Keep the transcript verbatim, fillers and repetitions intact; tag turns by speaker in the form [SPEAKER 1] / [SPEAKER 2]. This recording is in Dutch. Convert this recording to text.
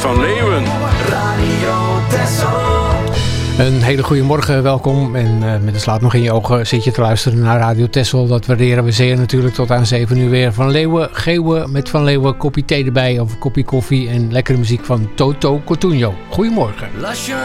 [SPEAKER 1] Van Leeuwen.
[SPEAKER 2] Radio Texel.
[SPEAKER 3] Een hele goede morgen, welkom. En uh, met een slaap nog in je ogen zit je te luisteren naar Radio Texel. Dat waarderen we zeer natuurlijk. Tot aan zeven uur weer Van Leeuwen, Geeuwen met Van Leeuwen. Kopje thee erbij of een kopje koffie en lekkere muziek van Toto Cotugno. Goedemorgen.
[SPEAKER 2] Lascia